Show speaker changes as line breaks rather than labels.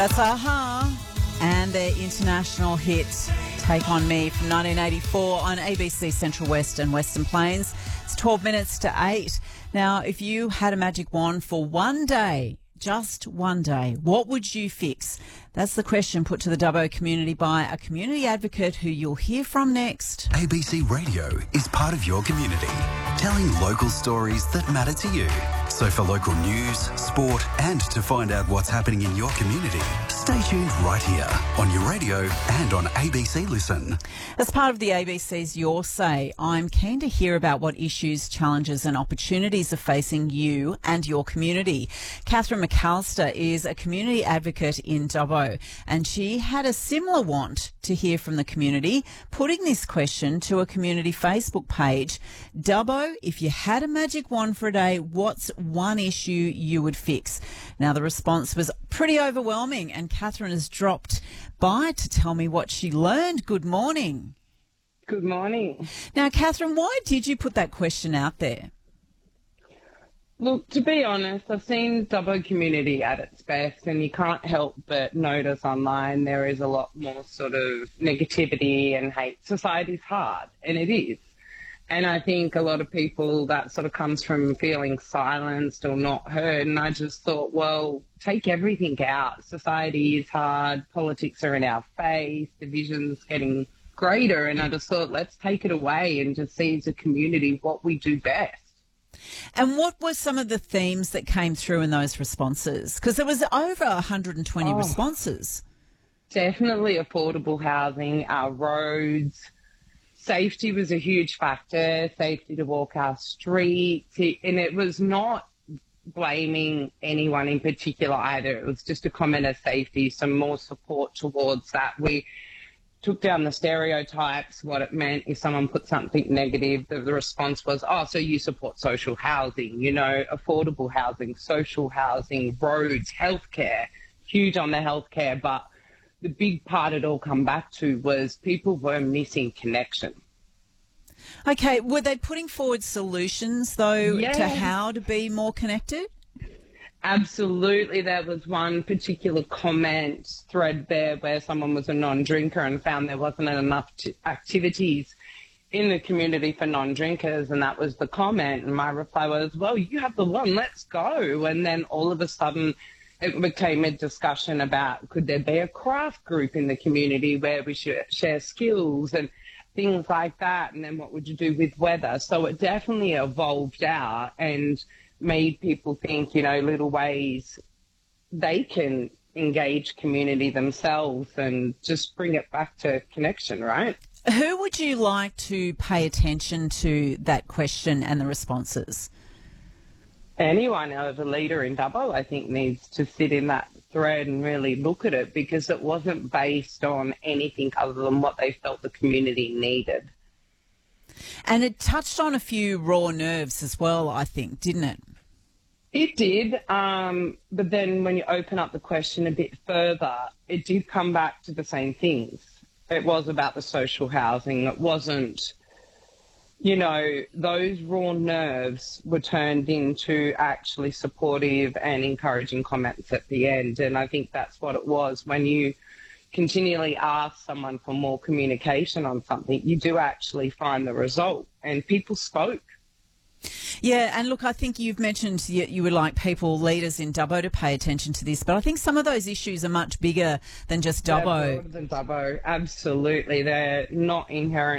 That's a-ha and their international hit Take On Me from 1984 on ABC Central West and Western Plains. It's 12 minutes to 8. Now, if you had a magic wand for one day, just one day, what would you fix? That's the question put to the Dubbo community by a community advocate who you'll hear from next.
ABC Radio is part of your community, telling local stories that matter to you. So for local news, sport and to find out what's happening in your community, stay tuned right here on your radio and on ABC Listen.
As part of the ABC's Your Say, I'm keen to hear about what issues, challenges and opportunities are facing you and your community. Catherine McAllister is a community advocate in Dubbo, and she had a similar want to hear from the community, putting this question to a community Facebook page. Dubbo, if you had a magic wand for a day, what's one issue you would fix? Now, the response was pretty overwhelming, and Catherine has dropped by to tell me what she learned. Good morning.
Good morning.
Now, Catherine, why did you put that question out there?
Look, to be honest, I've seen Dubbo community at its best, and you can't help but notice online there is a lot more sort of negativity and hate. Society's hard, and it is. And I think a lot of people, that sort of comes from feeling silenced or not heard. And I just thought, well, take everything out. Society is hard. Politics are in our face. Division's getting greater. And I just thought, let's take it away and just see as a community what we do best.
And what were some of the themes that came through in those responses? Because there was over 120 responses.
Definitely affordable housing, our roads. Safety was a huge factor, safety to walk our streets. And it was not blaming anyone in particular either. It was just a comment of safety, some more support towards that. We took down the stereotypes, what it meant if someone put something negative. The response was, oh, so you support social housing, you know, affordable housing, social housing, roads, healthcare, huge on the healthcare. But the big part it all come back to was people were missing connection.
Okay, were they putting forward solutions, though,
Yeah.
to how to be more connected?
Absolutely. There was one particular comment thread there where someone was a non-drinker and found there wasn't enough activities in the community for non-drinkers, and that was the comment. And my reply was, well, you have the one, let's go. And then all of a sudden it became a discussion about could there be a craft group in the community where we should share skills and things like that, and then what would you do with weather? So it definitely evolved out and made people think, you know, little ways they can engage community themselves and just bring it back to connection, right?
Who would you like to pay attention to that question and the responses?
Anyone as a leader in Dubbo, I think, needs to sit in that thread and really look at it, because it wasn't based on anything other than what they felt the community needed.
And it touched on a few raw nerves as well, I think, didn't it?
It did, but then when you open up the question a bit further, it did come back to the same things. It was about the social housing. It wasn't, you know, those raw nerves were turned into actually supportive and encouraging comments at the end. And I think that's what it was. When you continually ask someone for more communication on something, you do actually find the result. And people spoke.
Yeah, and look, I think you've mentioned you would like people, leaders in Dubbo, to pay attention to this, but I think some of those issues are much bigger than just Dubbo.
They're broader than Dubbo, absolutely. They're not inherent